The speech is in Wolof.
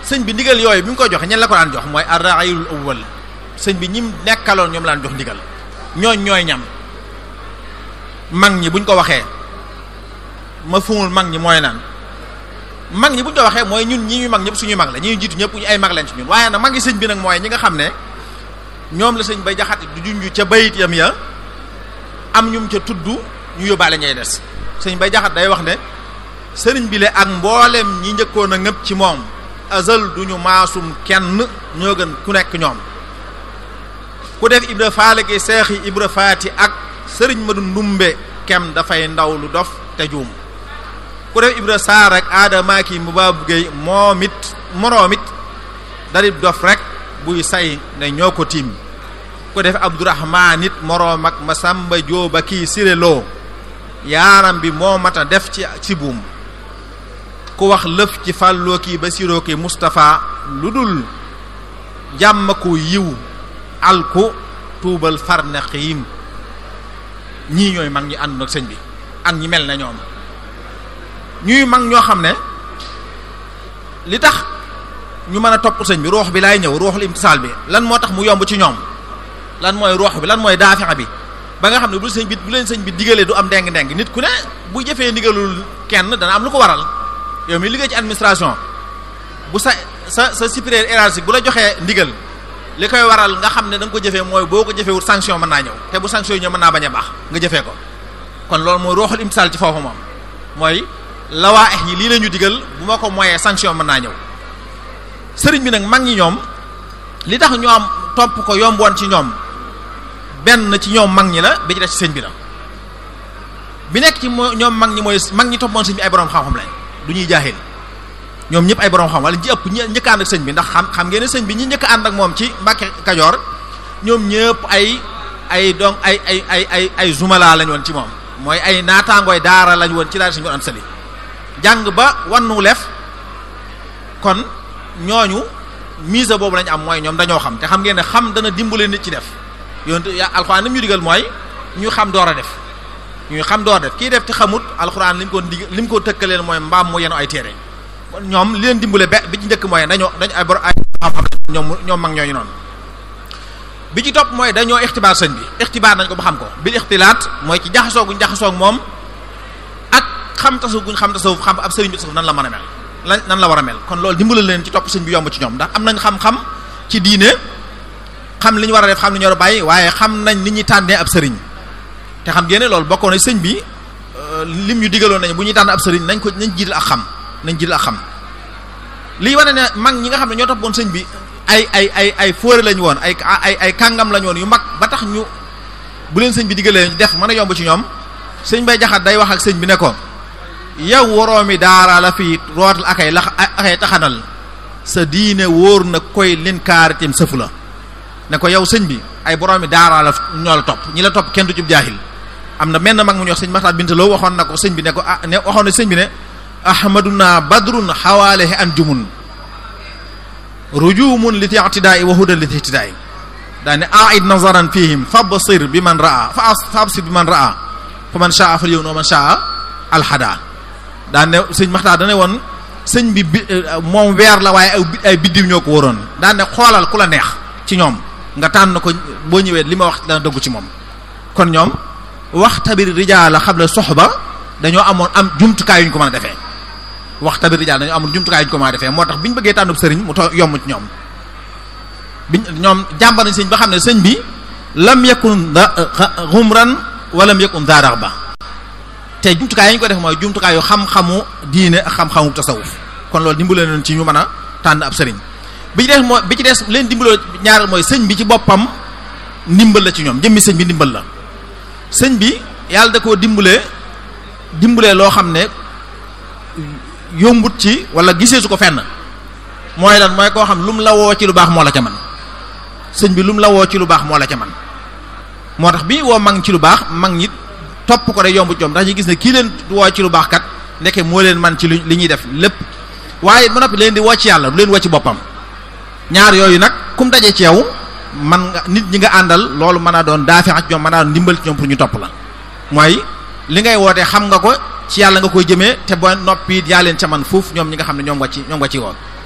sëñ bi ndigal yooyu bi mu koy joxe ñen la ko daan jox mooy ar-ra'iyul awwal sëñ bi ñim nekkaloon ñoom la daan jox ndigal ñooñ ñooy ñam mag ñi buñ ko waxee ma fumul mag ñi mooy naan mag ñi buñ ko waxee mooy ñun ñi ñu mag ñëpp suñuy mag la ñi jiitu ñëpp ñu ay mag lañ ci ñun waaye nag mag ñi sëñ bi nag mooy ñi nga xam ne ñoom la sëñ Bay Jaxate du junj ca bayit yam ya am ñum ca tudd ñu yóbbaale ñay des sëñ Bay Jaxate day wax ne sëriñ bi le ak mboolem ñi njëkkoon a ngëpp ci moom azal duñu maasum kenn ñoo gën ku nekk ñoom ku def Ibra Faal gi seexi Ibra Faati ak sëriñ Madu Ndumbe kem dafay ndaw lu dof te juum ku def Ibra Saar ak Adama ki mu baabu géey moroom it dalib dof rek buy say ne ñoo ko tiim ku def Abdourahmaan it moroom ak Masamba Jóoba kii siréloo yaaram bi moo mat a def ci buum ku wax lëf ci fàlloo kii Basiroo kii Moustapha lu dul jàmm ko yiw alku tuubal farne xiim ñii ñooy mag ñi ànd ak sëñ bi ak ñi mel na ñoom ñuy mag ñoo xam ne li tax ñu mën a topp sëñ bi ruux bi laay ñëw ruuxul imtisaal bi lan moo tax mu yomb ci ñoom lan mooy ruux bi lan mooy daafixa bi ba nga xam ne bu leen sëñ bi digalee du am ndeng-ndeng nit ku ne bu jëfee ndigalul kenn dana am lu ko waral yow mi liggéey ci administration bu sa supérieur hiérarchique bu la joxee ndigal li koy waral nga xam ne da nga ko jëfee mooy boo ko jëfeewul sanction mën naa ñëw te bu sanction yi ñëw mën naa bañ a baax nga jëfee ko kon loolu mooy ruuxul imtisaal ci foofu moom mooy lawaaix yi lii la ñu digal bu ma ko moyee sanction mën naa ñëw sëriñ bi nag mag ñi ñoom li tax ñu am topp ko yomboon ci ñoom benn ci ñoom mag ñi la bi ci def ci sëñ bi la bi nekk ci ñoom mag ñi mooy mag ñi toppoon sëñ bi ay borom xam-xam lañ du ñuy jaaxil ñoom ñëpp ay borom xam wala ci ëpp njëkk ànd ak sëñ bi ndax xam ngeen ne sëñ bi ñi njëkk ànd ak moom ci Mbàkke Kajoor ñoom ñëpp ay zumala lañ woon ci moom mooy ay naataangooy daara lañ woon ci daara sëñ bi sali jàng ba wannu lef kon ñooñu mise boobu lañ am mooy ñoom dañoo xam te xam ngeen ne xam dana dimbale nit ci def yonte alxuraan li mu ñu digal mooy ñu xam door a def ñuy xam door a def kii def te xamut alxuraan li mu ko tëkkaleen mooy mbaam mu yenu ay téere kon ñoom li leen dimbale bi ci njëkk mooy dañu ay bor ay xam-xam ñoom mag ñooñu noonu bi ci topp mooy dañoo ixtibaar sëñ bi ixtibaar nañ ko ba xam ko bil ixtilaat mooy ci jaxasoo guñ jaxasoo ak moom ak xam tasawuf guñ xam tasawuf xam ab sëriñ bi tasawuf nan la mën a mel nan la war a mel kon loolu dimbale leen ci topp sëñ bi yomb ci ñoom ndax am nañ xam-xam ci diine xam li ñu war a def xam li ñu war a bàyyi waaye xam nañ ni ñuy tànnee ab sëriñ te xam ngeen ne loolu bokkoon na sëñ bi lim ñu digaloon nañ bu ñuy tànn ab sëriñ nañ jiital ak xam lii wane ne mag ñi nga xam ne ñoo toppoon sëñ bi ay fóore lañu woon ay kàngam lañu woon yu mag ba tax ñu bu leen sëñ bi digalee ñu def mën a yomb ci ñoom sëñ Bay Jaxate day wax ak sëñ bi ne ko yow woroomi daara la fi rootal akay taxanal sa diine wóor na koy lin kaaritim sëfu la ne ko yow sëñ bi ay boroomi daara la ñoo la topp ñi la topp kenn du ci jaahil am na menn mag mu ñu wax sëñ Maxtaar Bintaloo waxoon na ko sëñ bi ne ko waxoon na sëñ bi ne ahmaduna badrun xawaalehi an jumun rujumun li ti'tidaai wa hudan li ti'tidaai daa ne aid nazaran fihim fabsir bi man raa fabsir bi man raa fa man shaa fal yawm wa man shaa alhada daa ne sëñ Maxtaar dane woon sëñ bi moom weer la waaye ay biddiw ñoo ko waroon daa ne xoolal ku la neex ci ñoom nga tànn ko boo ñëwee li ma wax dana dëggu ci moom kon ñoom waxtabir rijaala xabla soxba dañoo am jumtukaay yu ñu ko mën a defee waxtabir rijaal dañoo amul jumtukaay yu ñu ko mën a defee moo tax bi ñu bëggee tànnub sëriñ mu yomb ci ñoom ñoom jàmbar nañ sëñ ba xam ne sëñ bi lam yakun xumran wala lam yakun daarax ba te jumtukaay yi ñu ko def mooy jumtukaay yu xam-xamu diine ak xam-xamu tasawuf kon loolu dimbale nañ ci ñu mën a tànn ab sëriñ bi ci des leen dimbaloo ñaaral mooy sëñ bi ci boppam ndimbal la ci ñoom jëmmi sëñ bi ndimbal la sëñ bi yàlla da koo dimbalee loo xam ne yombut ci wala gisee su ko fenn mooy lan mooy koo xam lu mu la woo ci lu baax moo la ca man sëñ bi lu mu la woo ci lu baax moo la ca man moo tax bi woo mag ci lu baax mag ñi topp ko day yombut ñoom ndax ñu gis ne kii leen woo ci lu baax kat ndeke moo leen man ci li ñuy def lépp waaye ba noppi leen di woo ci yàlla du leen woo ci boppam ñaar yooyu nag kum daje ci yow man nga nit ñi nga àndal loolu mën a doon daafi ak ñoom mën a doon ndimbal ci ñoom pour ñu topp la mooy li ngay wootee xam nga ko ci yàlla nga koy jëmee te boo noppi yaa leen ca man fuuf ñoom ñi nga xam ne ñoom nga ci woo